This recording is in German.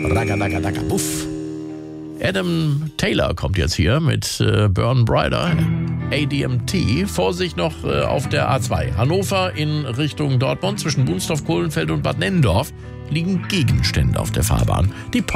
Ragadagadaka, buff. Adam Taylor kommt jetzt hier mit Burn Brighter, ADMT. Vorsicht noch auf der A2. Hannover in Richtung Dortmund zwischen Bunsdorf, Kohlenfeld und Bad Nennendorf liegen Gegenstände auf der Fahrbahn. Die